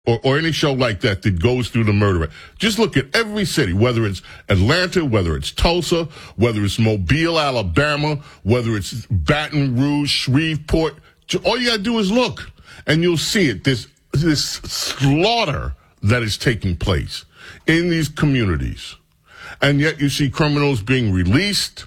or any show like that goes through the murder rate. Just look at every city, whether it's Atlanta, whether it's Tulsa, whether it's Mobile, Alabama, whether it's Baton Rouge, Shreveport. All you got to do is look, and you'll see it. This slaughter that is taking place in these communities. And yet you see criminals being released.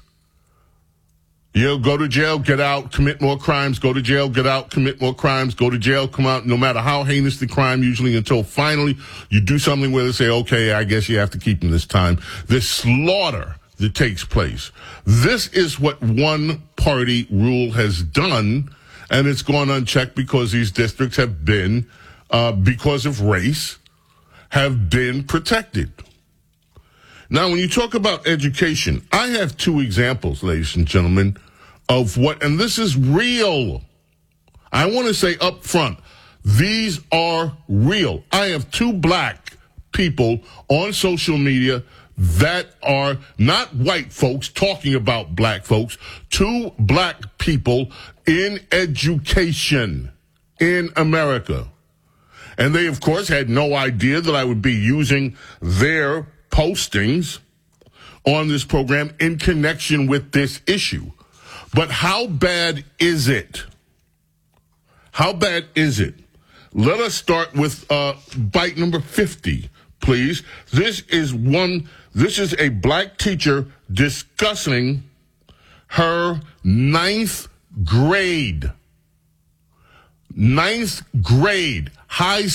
Go to jail, get out, commit more crimes, go to jail, get out, commit more crimes, go to jail, come out, no matter how heinous the crime, usually until finally you do something where they say, okay, I guess you have to keep them this time. This slaughter that takes place. This is what one-party rule has done, and it's gone unchecked because these districts have been, because of race, have been protected. Now, when you talk about education, I have two examples, ladies and gentlemen, of what, and this is real. I want to say up front, these are real. I have two black people on social media that are not white folks talking about black folks, two black people in education in America. And they, of course, had no idea that I would be using their postings on this program in connection with this issue. But how bad is it? How bad is it? Let us start with bite number 50, please. This is a black teacher discussing her ninth grade high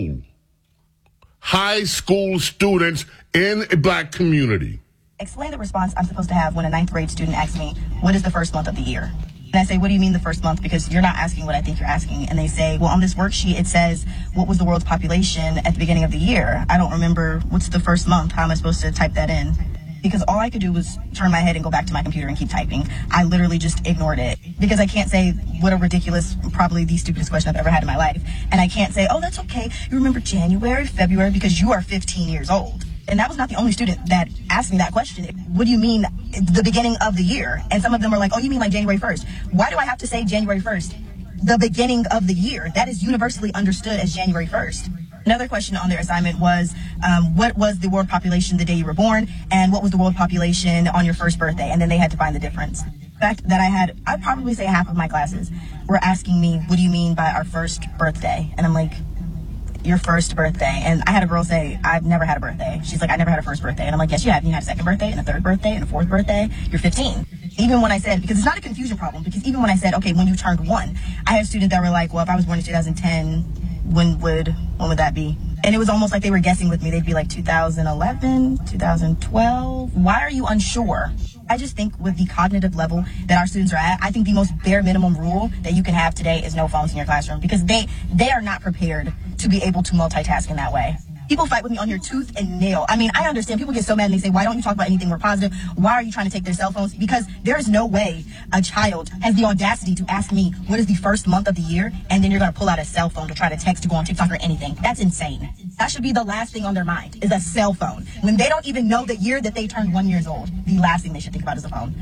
school students in a black community. Explain the response I'm supposed to have when a ninth grade student asks me, what is the first month of the year? And I say, what do you mean the first month? Because you're not asking what I think you're asking. And they say, well, on this worksheet, it says, what was the world's population at the beginning of the year? I don't remember what's the first month. How am I supposed to type that in? Because all I could do was turn my head and go back to my computer and keep typing. I literally just ignored it. Because I can't say what a ridiculous, probably the stupidest question I've ever had in my life. And I can't say, oh, that's okay. You remember January, February, because you are 15 years old. And that was not the only student that asked me that question. What do you mean the beginning of the year? And some of them were like, oh, you mean like January 1st? Why do I have to say January 1st? The beginning of the year. That is universally understood as January 1st. Another question on their assignment was, what was the world population the day you were born? And what was the world population on your first birthday? And then they had to find the difference. The fact that I'd probably say half of my classes were asking me, what do you mean by our first birthday? And I'm like, your first birthday. And I had a girl say, I've never had a birthday. She's like, I never had a first birthday. And I'm like, yes, you have. You had a second birthday and a third birthday and a fourth birthday. You're 15. Even when I said, because it's not a confusion problem, because even when I said, okay, when you turned 1, I had students that were like, well, if I was born in 2010, when would that be? And it was almost like they were guessing with me. They'd be like 2011, 2012. Why are you unsure? I just think with the cognitive level that our students are at, I think the most bare minimum rule that you can have today is no phones in your classroom, because they are not prepared to be able to multitask in that way. People fight with me on your tooth and nail. I mean, I understand people get so mad and they say, why don't you talk about anything more positive? Why are you trying to take their cell phones? Because there is no way a child has the audacity to ask me, what is the first month of the year? And then you're going to pull out a cell phone to try to text, to go on TikTok or anything. That's insane. That should be the last thing on their mind, is a cell phone. When they don't even know the year that they turned 1 year old, the last thing they should think about is a phone.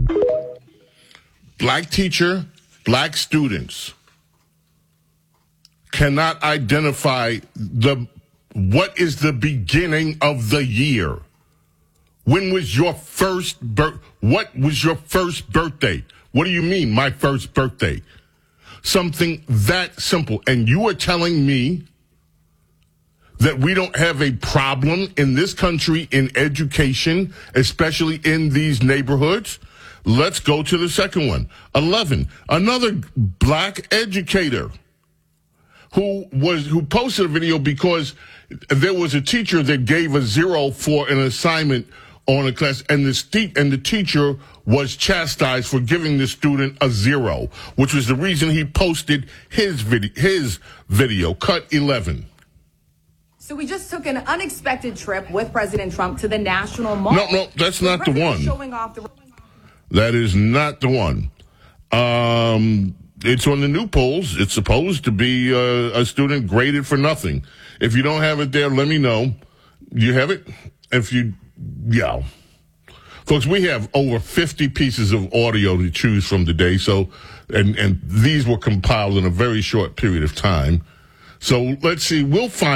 Black teacher, black students cannot identify what is the beginning of the year? When was your first what was your first birthday? What do you mean, my first birthday? Something that simple. And you are telling me that we don't have a problem in this country in education, especially in these neighborhoods? Let's go to the second one. 11, another black educator who posted a video because there was a teacher that gave a 0 for an assignment on a class, and the teacher was chastised for giving the student a 0, which was the reason he posted his video. Cut 11. So we just took an unexpected trip with President Trump to the National Mall. No, that's not the one. Showing off that is not the one. It's on the new polls. It's supposed to be a student graded for nothing. If you don't have it there, let me know. You have it? Yeah. Folks, we have over 50 pieces of audio to choose from today. So, and these were compiled in a very short period of time. So let's see. We'll find